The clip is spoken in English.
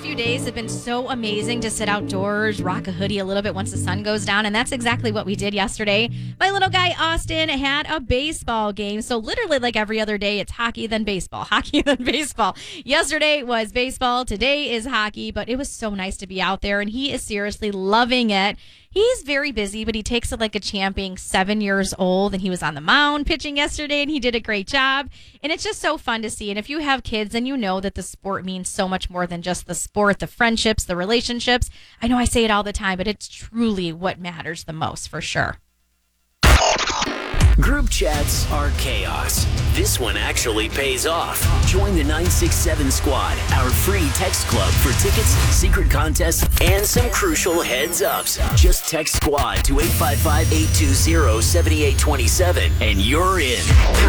few days have been so amazing to sit outdoors, rock a hoodie a little bit once the sun goes down, and that's exactly what we did yesterday. My little guy, Austin, had a baseball game. So literally like every other day, it's hockey, then baseball, hockey, then baseball. Yesterday was baseball. Today is hockey, but it was so nice to be out there, and he is seriously loving it. He's very busy, but he takes it like a champ, being 7 years old, and he was on the mound pitching yesterday, and he did a great job. And it's just so fun to see. And if you have kids, then you know that the sport means so much more than just the sport, the friendships, the relationships. I know I say it all the time, but it's truly what matters the most, for sure. Group chats are chaos. This one actually pays off. Join the 967 Squad, our free text club for tickets, secret contests, and some crucial heads ups. Just text Squad to 855-820-7827 and you're in.